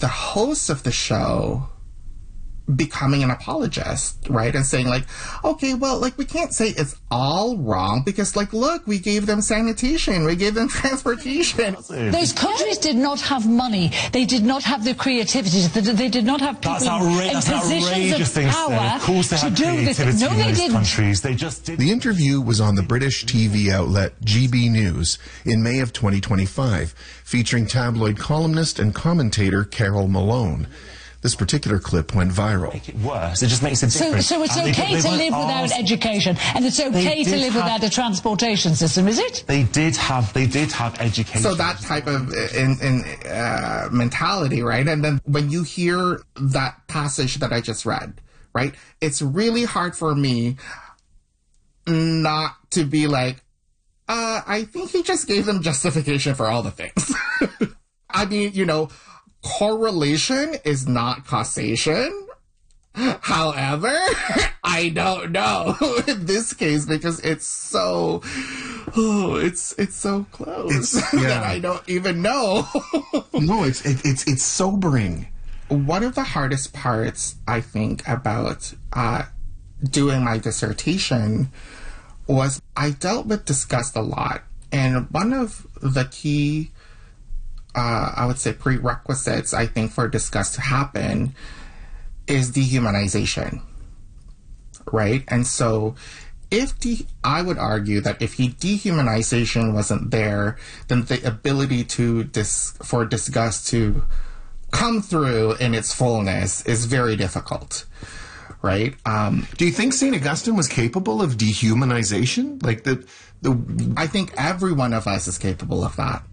the host of the show becoming an apologist, right? And saying like, okay, well, like, we can't say it's all wrong because, like, look, we gave them sanitation, we gave them transportation. Those countries did not have money. They did not have the creativity. They did not have people in positions of power to do this. No, they didn't. Countries. They just didn't. The interview was on the British TV outlet GB News in May of 2025, featuring tabloid columnist and commentator Carol Malone. This particular clip went viral. Make it worse. It just makes it different. So it's okay to live without education, and it's okay to live without a transportation system, is it? They did have education. So that type of mentality, right? And then when you hear that passage that I just read, right, it's really hard for me not to be like, I think he just gave them justification for all the things. I mean, you know, correlation is not causation. However, I don't know in this case because it's so, it's so close that I don't even know. No, it's sobering. One of the hardest parts, I think, about doing my dissertation was I dealt with disgust a lot. And one of the key I would say prerequisites, I think, for disgust to happen is dehumanization, right? And so I would argue that if dehumanization wasn't there, then the ability for disgust to come through in its fullness is very difficult, right? Do you think St. Augustine was capable of dehumanization? Like I think every one of us is capable of that.